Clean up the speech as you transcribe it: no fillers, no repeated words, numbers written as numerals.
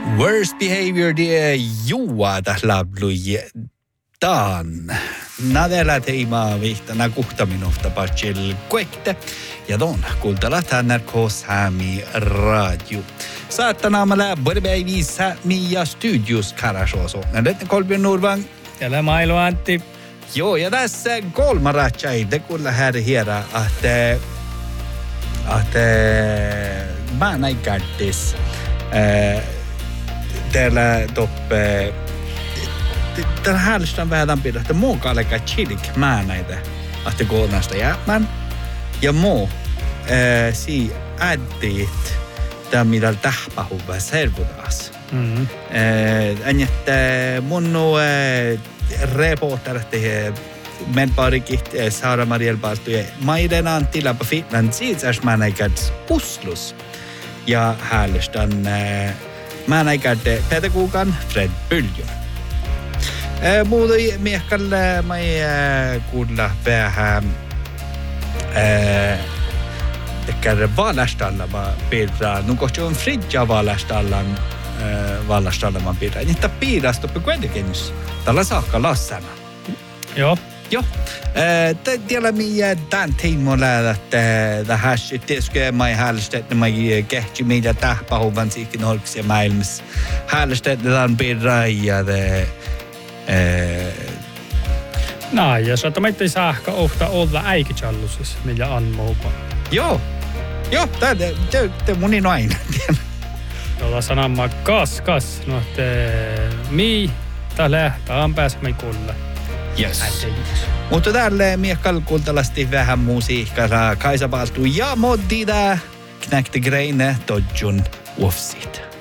Worst behavior det juuata lablui taan. Nadella teima vihtana 6 minuutta patsil kuekte. Ja don kuultalat NRK Sami Radio. Saattanamalla Borbevi Sami ja Studios Karashoso. Nädet Kolbjörn Norvang. Täällä Mailu Antti. Joo, ja tässä kolmaratjai te kuulla här att mä näin kättis täällä toppe täällä häälistän vähän pidä, että muu kallega chilik mä näitä ahte koonasta jäämään ja muu si äddit tämmöillä tähpähuvä servudaas. Että mun reporterit men parikit Sara Mariel Baltu ja maiden antilla på Finland siis mä näikäts Puslus ja häälistän mä näikät pedagogan Fred Byljo. Muuta miehkalle mä kuulla vähän tekkär valastalla mä pidran. Nu kohti on fridja vallastallan mä pidran. Niitä piirasta på kuitenkin tällä saakka lassana. Joo. Joo. Tiedä miä tämän tiimoilla, että tähän sitten mä häälestet, mä kehti mitä tähpähuvan siikin holksia maailmassa. Häälestetään pidrajat. Näin, ja saattaa meitä saakka ofta olla äikichallusis, millä anmoupa. Joo. Joo, te muni noin. Jolla sanamma kas. No, täällä lähtään pääsemme kuulla. Yes. Mutta täällä miekkal kuultalasti vähän musiikkaa. Kaisa Baltu ja moddida knäckte greine dodjun uofsit.